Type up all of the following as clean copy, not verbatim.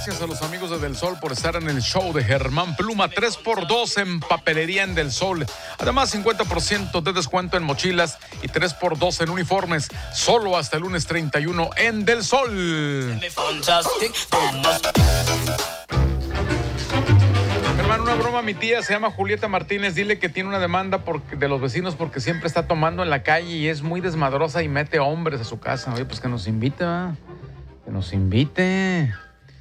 Gracias a los amigos de Del Sol por estar en el show de Germán Pluma. 3x2 en papelería en Del Sol. Además, 50% de descuento en mochilas y 3x2 en uniformes. Solo hasta el lunes 31 en Del Sol. Hermano, una broma. Mi tía se llama Julieta Martínez. Dile que tiene una demanda de los vecinos porque siempre está tomando en la calle y es muy desmadrosa y mete hombres a su casa. Oye, pues que nos invite, ¿verdad? Que nos invite.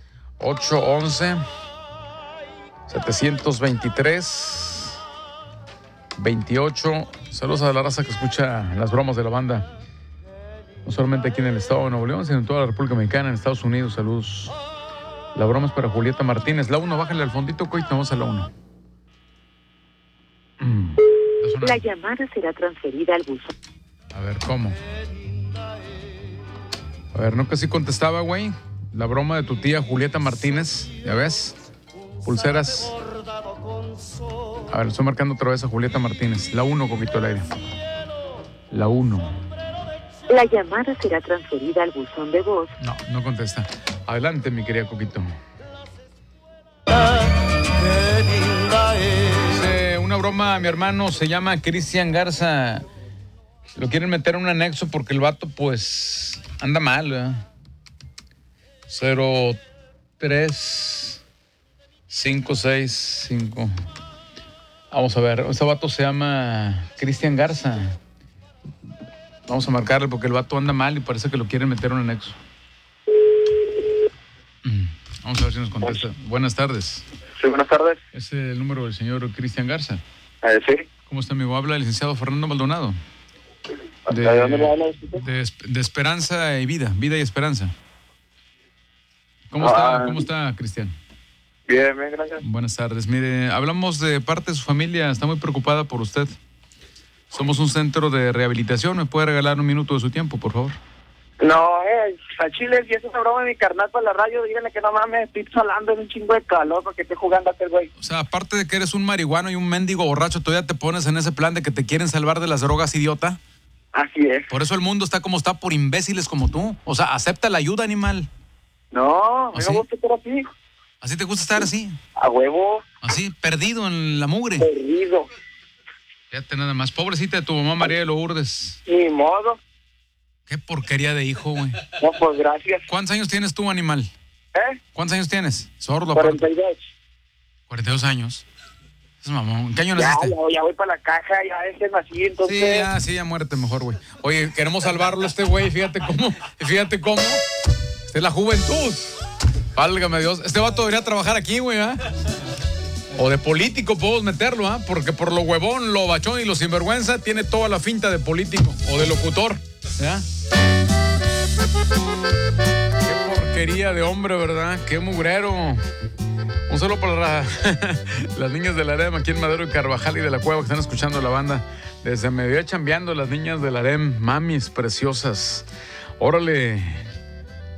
811-723-28. Saludos a la raza que escucha las bromas de la banda. No solamente aquí en el estado de Nuevo León, sino en toda la República Mexicana, en Estados Unidos. Saludos. La broma es para Julieta Martínez. La 1, bájale al fondito, coito, vamos a la 1. La llamada será transferida al buzón. A ver, ¿cómo? A ver, ¿no que sí contestaba, güey? La broma de tu tía Julieta Martínez, ¿ya ves? Pulseras. A ver, estoy marcando otra vez a Julieta Martínez. La 1, coquito al aire. La 1. La llamada será transferida al buzón de voz. No, no contesta. Adelante, mi querida coquito. Dice, una broma a mi hermano, se llama Cristian Garza. Lo quieren meter en un anexo porque el vato, pues, anda mal, ¿verdad? 03565. Vamos a ver, ese vato se llama Cristian Garza. Vamos a marcarle porque el vato anda mal y parece que lo quieren meter en un anexo. Vamos a ver si nos contesta. Buenas tardes. Sí, buenas tardes. ¿Es el número del señor Cristian Garza? Sí. ¿Cómo está, amigo? Habla el licenciado Fernando Maldonado. ¿De dónde me habla? De Esperanza y Vida y Esperanza. ¿Cómo está, Cristian? Bien, gracias. Buenas tardes. Mire, hablamos de parte de su familia. Está muy preocupada por usted. Somos un centro de rehabilitación. ¿Me puede regalar un minuto de su tiempo, por favor? No, a Chile, si es una broma de mi carnal para la radio, díganle que no mames, estoy salando en un chingo de calor porque estoy jugando a aquel güey. O sea, aparte de que eres un marihuano y un mendigo borracho, ¿todavía te pones en ese plan de que te quieren salvar de las drogas, idiota? Así es. Por eso el mundo está como está, por imbéciles como tú. O sea, acepta la ayuda, animal. No, me gusta estar así. ¿Así te gusta estar así? A huevo. Así, perdido en la mugre. Perdido. Fíjate nada más. Pobrecita de tu mamá María de Lourdes. Ni modo. Qué porquería de hijo, güey. No, pues gracias. ¿Cuántos años tienes tú, animal? ¿Cuántos años tienes? Sordo. 42. 42 años. Es mamón. ¿En qué año naciste? Ya voy para la caja, ya es así, entonces... Sí, ya muérete mejor, güey. Oye, queremos salvarlo a este güey, fíjate cómo. Esta es la juventud. Válgame Dios. Este vato debería trabajar aquí, güey, ¿ah? O de político podemos meterlo, ¿ah? Porque por lo huevón, lo bachón y lo sinvergüenza tiene toda la finta de político o de locutor, ¿ya? Qué porquería de hombre, ¿verdad? Qué mugrero. Un saludo para las niñas de la AREM aquí en Madero y Carvajal y de la Cueva que están escuchando la banda. Desde mediodía chambeando las niñas de la AREM, mamis preciosas. Órale.